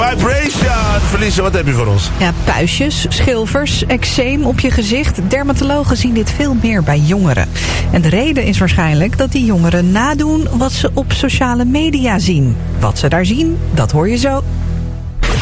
Vibration. Verliezen, wat heb je voor ons? Ja, puistjes, schilfers, eczeem op je gezicht. Dermatologen zien dit veel meer bij jongeren. En de reden is waarschijnlijk dat die jongeren nadoen wat ze op sociale media zien. Wat ze daar zien, dat hoor je zo.